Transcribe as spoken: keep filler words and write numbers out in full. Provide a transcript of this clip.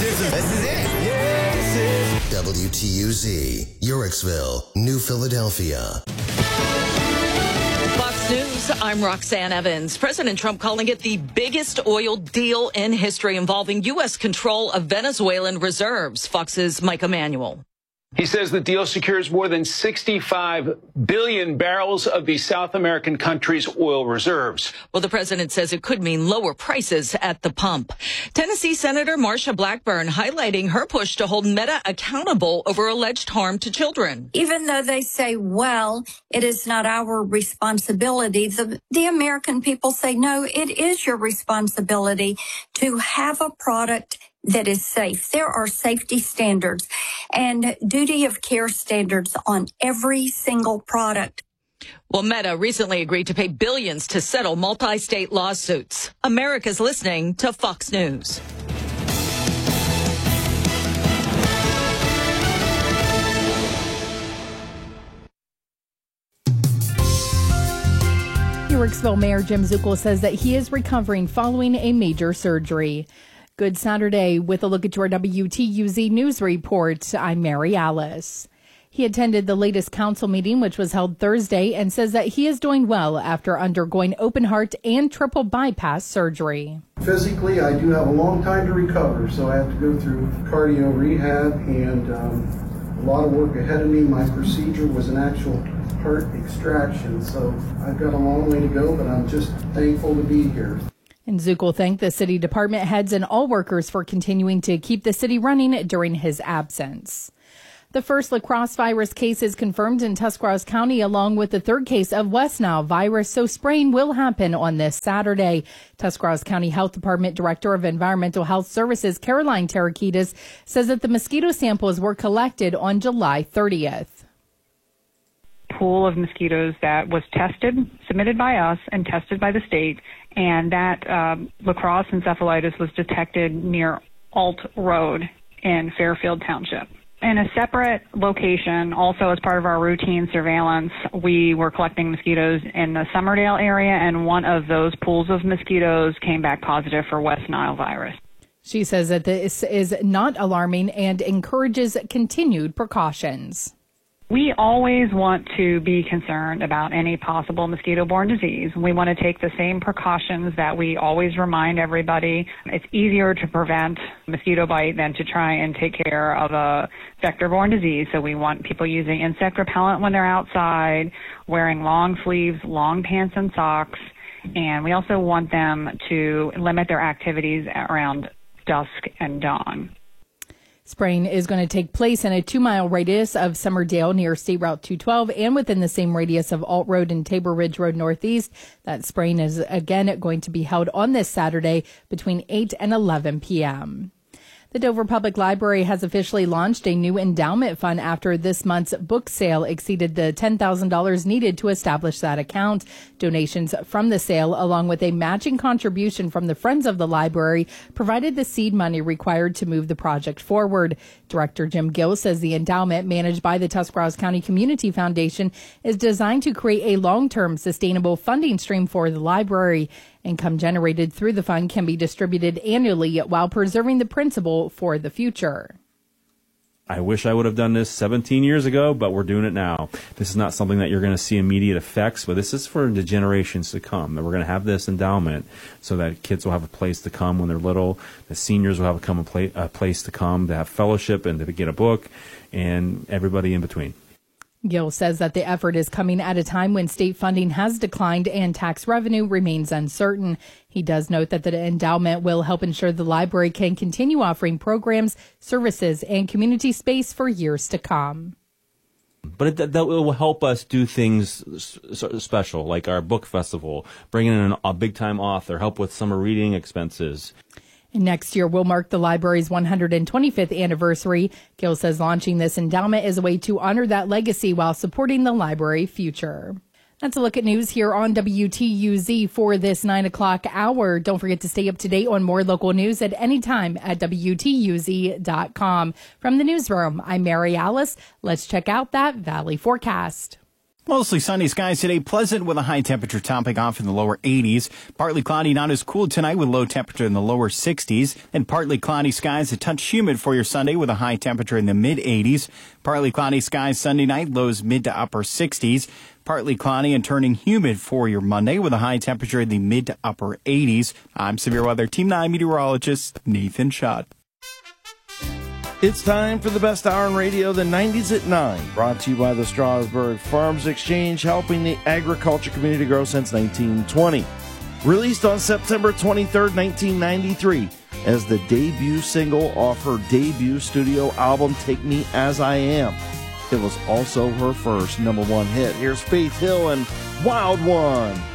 This is, this is it. Yeah, this is W T U Z, Urixville, New Philadelphia. Fox News, I'm Roxanne Evans. President Trump calling it the biggest oil deal in history involving U S control of Venezuelan reserves. Fox's Mike Emanuel. He says the deal secures more than sixty-five billion barrels of the South American country's oil reserves. Well, the president says it could mean lower prices at the pump. Tennessee Senator Marsha Blackburn highlighting her push to hold Meta accountable over alleged harm to children. Even though they say, well, it is not our responsibility, the, the American people say, no, it is your responsibility to have a product that is safe. There are safety standards and duty of care standards on every single product. Well, Meta recently agreed to pay billions to settle multi-state lawsuits. America's listening to Fox News. Urixville Mayor Jim Zuckel says that he is recovering following a major surgery. Good Saturday with a look at your W T U Z News Report. I'm Mary Alice. He attended the latest council meeting, which was held Thursday, and says that he is doing well after undergoing open heart and triple bypass surgery. Physically, I do have a long time to recover, so I have to go through cardio rehab and um, a lot of work ahead of me. My procedure was an actual heart extraction, so I've got a long way to go, but I'm just thankful to be here. And Zuckel thanked the city department heads and all workers for continuing to keep the city running during his absence. The first La Crosse virus case is confirmed in Tuscarawas County, along with the third case of West Nile virus, so spraying will happen on this Saturday. Tuscarawas County Health Department Director of Environmental Health Services, Caroline Tarakidas, says that the mosquito samples were collected on July thirtieth. Pool of mosquitoes that was tested, submitted by us, and tested by the state, and that um, La Crosse encephalitis was detected near Alt Road in Fairfield Township. In a separate location, also as part of our routine surveillance, we were collecting mosquitoes in the Summerdale area, and one of those pools of mosquitoes came back positive for West Nile virus. She says that this is not alarming and encourages continued precautions. We always want to be concerned about any possible mosquito-borne disease. We want to take the same precautions that we always remind everybody. It's easier to prevent mosquito bite than to try and take care of a vector-borne disease. So we want people using insect repellent when they're outside, wearing long sleeves, long pants and socks, and we also want them to limit their activities around dusk and dawn. Spraying is going to take place in a two-mile radius of Summerdale near State Route two twelve and within the same radius of Alt Road and Tabor Ridge Road Northeast. That spraying is again going to be held on this Saturday between eight and eleven p.m. The Dover Public Library has officially launched a new endowment fund after this month's book sale exceeded the ten thousand dollars needed to establish that account. Donations from the sale, along with a matching contribution from the Friends of the Library, provided the seed money required to move the project forward. Director Jim Gill says the endowment, managed by the Tuscarawas County Community Foundation, is designed to create a long-term sustainable funding stream for the library. Income generated through the fund can be distributed annually while preserving the principal for the future. I wish I would have done this seventeen years ago, but we're doing it now. This is not something that you're going to see immediate effects, but this is for the generations to come. That we're going to have this endowment so that kids will have a place to come when they're little. The seniors will have a, come a, pla- a place to come to have fellowship and to get a book, and everybody in between. Gill says that the effort is coming at a time when state funding has declined and tax revenue remains uncertain. He does note that the endowment will help ensure the library can continue offering programs, services, and community space for years to come. But it, that will help us do things special, like our book festival, bringing in a big-time author, help with summer reading expenses. Next year will mark the library's one hundred twenty-fifth anniversary. Gill says launching this endowment is a way to honor that legacy while supporting the library future. That's a look at news here on W T U Z for this nine o'clock hour. Don't forget to stay up to date on more local news at any time at W T U Z dot com. From the newsroom, I'm Mary Alice. Let's check out that Valley forecast. Mostly sunny skies today, pleasant with a high temperature topping off in the lower eighties. Partly cloudy, not as cool tonight with low temperature in the lower sixties. And partly cloudy skies, a touch humid for your Sunday with a high temperature in the mid eighties. Partly cloudy skies Sunday night, lows mid to upper sixties. Partly cloudy and turning humid for your Monday with a high temperature in the mid to upper eighties. I'm Severe Weather Team nine meteorologist Nathan Schott. It's time for the best hour in radio, the nineties at nine. Brought to you by the Strasburg Farms Exchange, helping the agriculture community grow since nineteen twenty. Released on September twenty-third, nineteen ninety-three, as the debut single off her debut studio album, Take Me As I Am. It was also her first number one hit. Here's Faith Hill and Wild One.